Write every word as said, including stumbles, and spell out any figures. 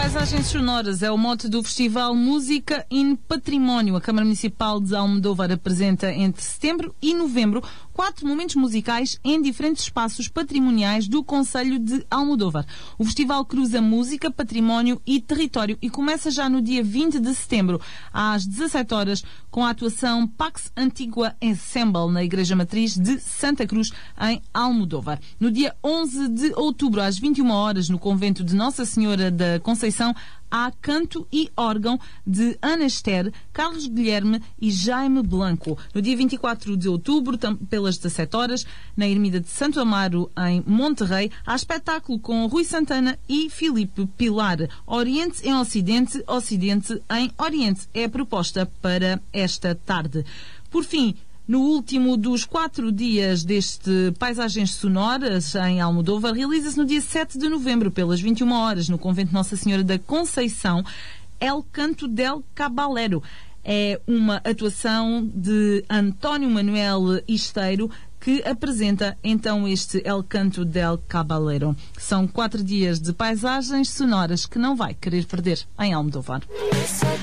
Paisagens sonoras é o mote do Festival Música in Património. A Câmara Municipal de Almodóvar apresenta entre setembro e novembro quatro momentos musicais em diferentes espaços patrimoniais do concelho de Almodóvar. O festival cruza música, património e território e começa já no dia vinte de setembro, às dezassete horas, com a atuação Pax Antigua Ensemble na Igreja Matriz de Santa Cruz, em Almodóvar. No dia onze de outubro, às vinte e uma horas, no convento de Nossa Senhora da Conceição, há canto e órgão de Ana Esther, Carlos Guilherme e Jaime Blanco. No dia vinte e quatro de outubro, pelas dezassete horas, na Ermida de Santo Amaro, em Monterrey, há espetáculo com Rui Santana e Filipe Pilar. Oriente em Ocidente, Ocidente em Oriente é a proposta para esta tarde. Por fim, no último dos quatro dias deste Paisagens Sonoras em Almodóvar, realiza-se no dia sete de novembro, pelas vinte e uma horas, no Convento Nossa Senhora da Conceição, El Canto del Caballero. É uma atuação de António Manuel Esteiro, que apresenta então este El Canto del Caballero. São quatro dias de paisagens sonoras que não vai querer perder em Almodóvar.